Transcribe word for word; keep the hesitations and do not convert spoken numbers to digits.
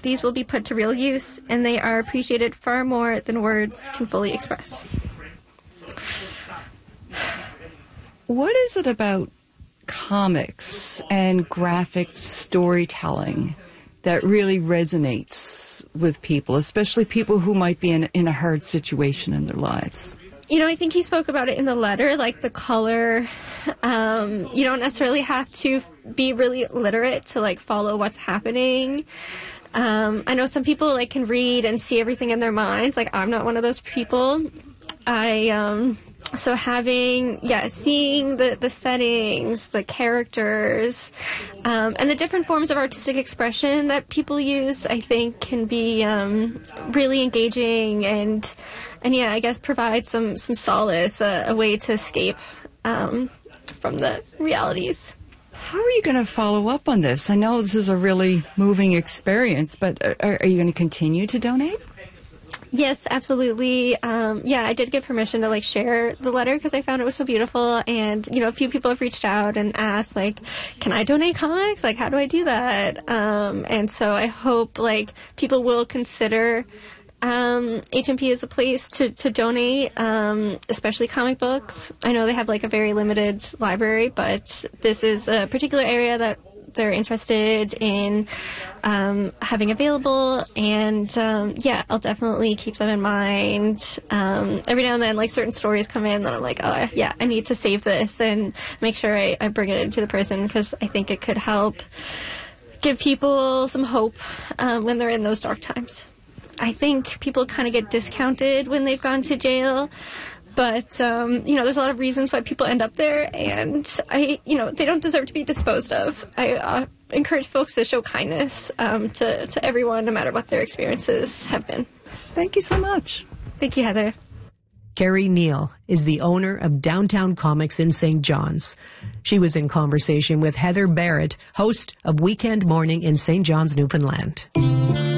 these will be put to real use, and they are appreciated far more than words can fully express. What is it about comics and graphic storytelling that really resonates with people, especially people who might be in, in a hard situation in their lives? You know, I think he spoke about it in the letter, like the color. Um, you don't necessarily have to be really literate to, like, follow what's happening. Um, I know some people, like, can read and see everything in their minds. Like, I'm not one of those people. I, um... So having, yeah, seeing the, the settings, the characters, um, and the different forms of artistic expression that people use, I think can be um, really engaging and, and yeah, I guess provide some, some solace, a, a way to escape um, from the realities. How are you going to follow up on this? I know this is a really moving experience, but are, are you going to continue to donate? Yes, absolutely. Um, yeah, I did get permission to, like, share the letter because I found it was so beautiful. And, you know, a few people have reached out and asked, like, can I donate comics? Like, how do I do that? Um, and so I hope, like, people will consider um, H M P as a place to, to donate, um, especially comic books. I know they have, like, a very limited library, but this is a particular area that they're interested in um, having available, and um, yeah, I'll definitely keep them in mind. Um, every now and then, like, certain stories come in that I'm like, oh yeah, I need to save this and make sure I, I bring it into the person, because I think it could help give people some hope um, when they're in those dark times. I think people kind of get discounted when they've gone to jail. But, um, you know, there's a lot of reasons why people end up there, and, I, you know, they don't deserve to be disposed of. I uh, encourage folks to show kindness um, to, to everyone, no matter what their experiences have been. Thank you so much. Thank you, Heather. Carrie Neal is the owner of Downtown Comics in Saint John's. She was in conversation with Heather Barrett, host of Weekend Morning in Saint John's, Newfoundland.